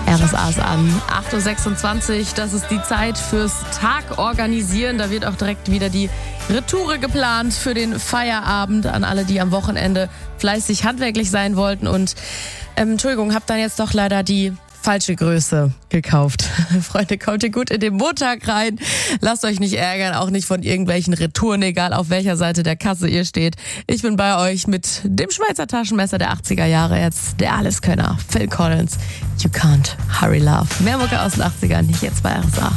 RSA ist an. 8.26 Uhr, das ist die Zeit fürs Tag organisieren. Da wird auch direkt wieder die Retoure geplant für den Feierabend an alle, die am Wochenende fleißig handwerklich sein wollten. Und Entschuldigung, hab dann jetzt doch leider die falsche Größe gekauft. Freunde, kommt ihr gut in den Montag rein. Lasst euch nicht ärgern, auch nicht von irgendwelchen Retouren, egal auf welcher Seite der Kasse ihr steht. Ich bin bei euch mit dem Schweizer Taschenmesser der 80er Jahre, jetzt der Alleskönner, Phil Collins. You can't hurry love. Mehr Mucke aus den 80ern, nicht jetzt bei RSA.